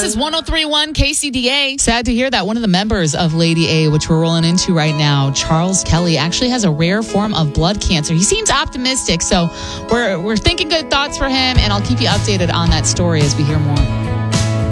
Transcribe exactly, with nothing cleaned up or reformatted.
This is one oh three point one K C D A. Sad to hear that one of the members of Lady A, which we're rolling into right now, Charles Kelly, actually has a rare form of blood cancer. He seems optimistic, so we're we're thinking good thoughts for him, and I'll keep you updated on that story as we hear more.